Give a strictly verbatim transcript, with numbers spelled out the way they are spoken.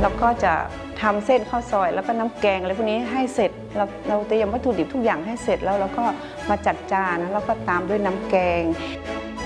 แล้วก็จะทำเส้นข้าวซอยแล้วก็น้ำแกงอะไรพวกนี้ให้เสร็จเราเราเตรียมวัตถุดิบทุกอย่างให้เสร็จแล้วเราก็มาจัดจานแล้วก็ตามด้วยน้ำแกง